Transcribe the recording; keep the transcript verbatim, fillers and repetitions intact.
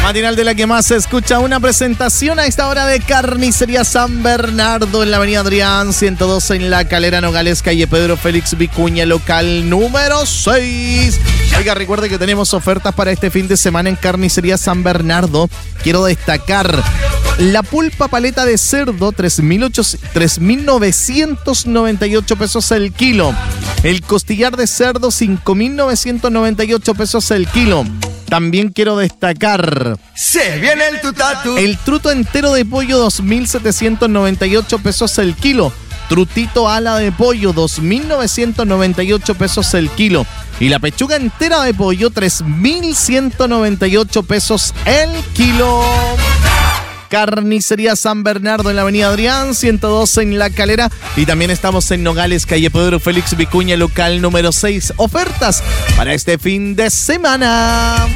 Matinal de la que más se escucha, una presentación a esta hora de Carnicería San Bernardo en la avenida Adrián ciento doce en La Calera, Nogales, calle Pedro Félix Vicuña, local número seis. Oiga, recuerde que tenemos ofertas para este fin de semana en Carnicería San Bernardo. Quiero destacar la pulpa paleta de cerdo, tres mil novecientos noventa y ocho pesos el kilo. El costillar de cerdo, cinco mil novecientos noventa y ocho pesos el kilo. También quiero destacar... ¡Se viene el tutatu! El truto entero de pollo, dos mil setecientos noventa y ocho pesos el kilo. Trutito ala de pollo, dos mil novecientos noventa y ocho pesos el kilo. Y la pechuga entera de pollo, tres mil ciento noventa y ocho pesos el kilo. Carnicería San Bernardo en la avenida Adrián ciento doce en La Calera. Y también estamos en Nogales, calle Pedro Félix Vicuña, local número seis. Ofertas para este fin de semana.